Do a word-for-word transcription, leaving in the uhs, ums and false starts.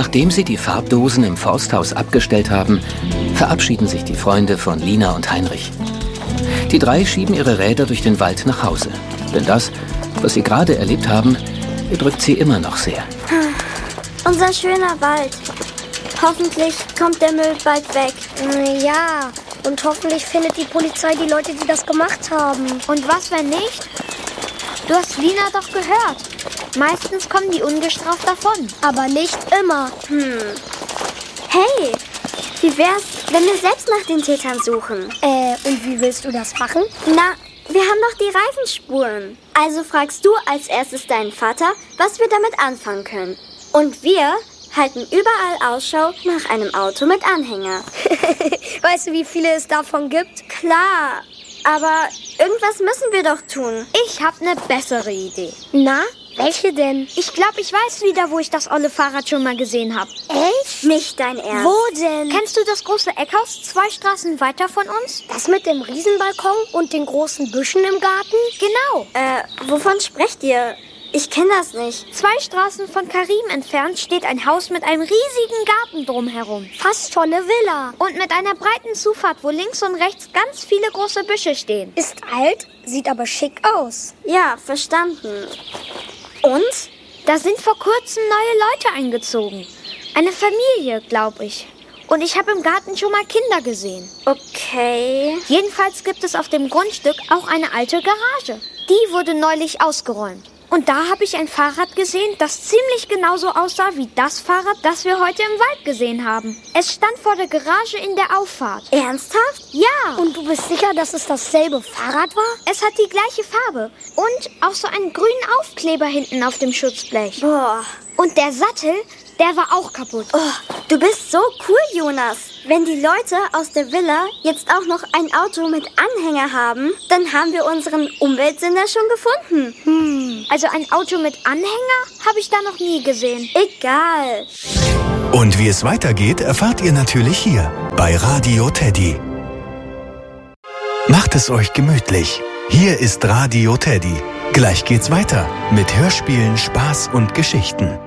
Nachdem sie die Farbdosen im Forsthaus abgestellt haben, verabschieden sich die Freunde von Lina und Heinrich. Die drei schieben ihre Räder durch den Wald nach Hause. Denn das, was sie gerade erlebt haben, bedrückt sie immer noch sehr. Unser schöner Wald. Hoffentlich kommt der Müll bald weg. Ja, und hoffentlich findet die Polizei die Leute, die das gemacht haben. Und was, wenn nicht? Du hast Lina doch gehört. Meistens kommen die ungestraft davon. Aber nicht immer. Hm. Hey, wie wär's, wenn wir selbst nach den Tätern suchen? Äh, und wie willst du das machen? Na, wir haben doch die Reifenspuren. Also fragst du als erstes deinen Vater, was wir damit anfangen können. Und wir halten überall Ausschau nach einem Auto mit Anhänger. Weißt du, wie viele es davon gibt? Klar, aber irgendwas müssen wir doch tun. Ich habe eine bessere Idee. Na, welche denn? Ich glaube, ich weiß wieder, wo ich das olle Fahrrad schon mal gesehen habe. Echt? Nicht dein Ernst. Wo denn? Kennst du das große Eckhaus zwei Straßen weiter von uns? Das mit dem Riesenbalkon und den großen Büschen im Garten? Genau. Äh, wovon sprecht ihr? Ich kenne das nicht. Zwei Straßen von Karim entfernt steht ein Haus mit einem riesigen Garten drumherum. Fast schon eine Villa. Und mit einer breiten Zufahrt, wo links und rechts ganz viele große Büsche stehen. Ist alt, sieht aber schick aus. Ja, verstanden. Und? Da sind vor kurzem neue Leute eingezogen. Eine Familie, glaube ich. Und ich habe im Garten schon mal Kinder gesehen. Okay. Jedenfalls gibt es auf dem Grundstück auch eine alte Garage. Die wurde neulich ausgeräumt. Und da habe ich ein Fahrrad gesehen, das ziemlich genauso aussah wie das Fahrrad, das wir heute im Wald gesehen haben. Es stand vor der Garage in der Auffahrt. Ernsthaft? Ja. Und du bist sicher, dass es dasselbe Fahrrad war? Es hat die gleiche Farbe und auch so einen grünen Aufkleber hinten auf dem Schutzblech. Boah. Und der Sattel, der war auch kaputt. Oh, du bist so cool, Jonas. Wenn die Leute aus der Villa jetzt auch noch ein Auto mit Anhänger haben, dann haben wir unseren Umweltsünder schon gefunden. Hm, also ein Auto mit Anhänger habe ich da noch nie gesehen. Egal. Und wie es weitergeht, erfahrt ihr natürlich hier bei Radio Teddy. Macht es euch gemütlich. Hier ist Radio Teddy. Gleich geht's weiter mit Hörspielen, Spaß und Geschichten.